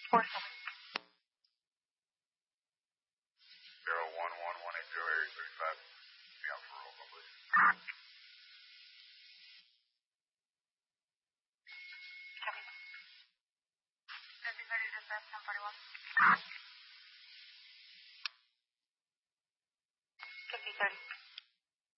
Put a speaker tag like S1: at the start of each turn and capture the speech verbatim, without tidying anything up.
S1: four seven.
S2: Zero one one one eight zero area thirty five. Be on for roll call, please.
S1: Copy. Everybody dispatch ten forty one.